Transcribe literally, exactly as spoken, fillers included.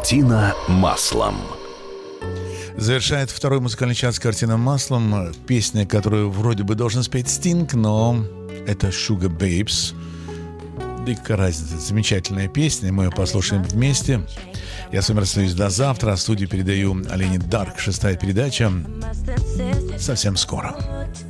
Картина маслом. Завершает второй музыкальный час «Картина маслом» песня, которую вроде бы должен спеть Стинг, но это Sugar Babes. Да и какая разница, замечательная песня, мы ее послушаем вместе. Я с вами расстаюсь до завтра, а в студию передаю Олене Дарк, шестая передача. Совсем скоро.